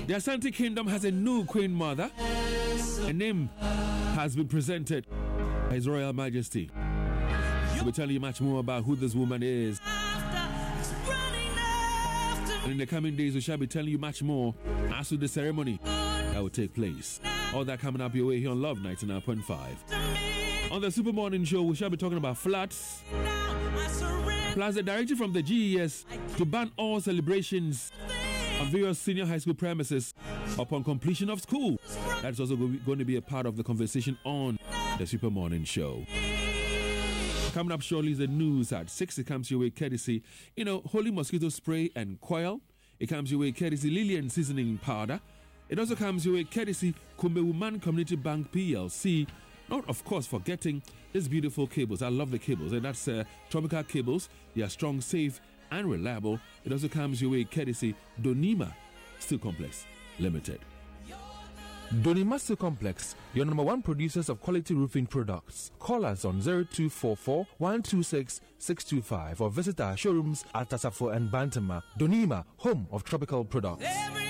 The Asante Kingdom has a new Queen Mother. A name has been presented by His Royal Majesty. We'll tell you much more about who this woman is. And in the coming days, we shall be telling you much more as to the ceremony that will take place. All that coming up your way here on Love 99.5. On the Super Morning Show, we shall be talking about floods, plus the directive from the GES to ban all celebrations on various senior high school premises upon completion of school. That's also going to be a part of the conversation on the Super Morning Show. Coming up shortly is the news at 6. It comes your way courtesy, Holy Mosquito Spray and Coil. It comes your way courtesy Lillian Seasoning Powder. It also comes your way courtesy Kumbe Community Bank PLC. Not, of course, forgetting these beautiful cables. I love the cables. And that's Tropical Cables. They are strong, safe, and reliable. It also comes your way courtesy Donima Steel Complex Limited. Donima Steel Complex, your number one producers of quality roofing products. Call us on 0244 126 625 or visit our showrooms at Tasafo and Bantama. Donima, home of tropical products.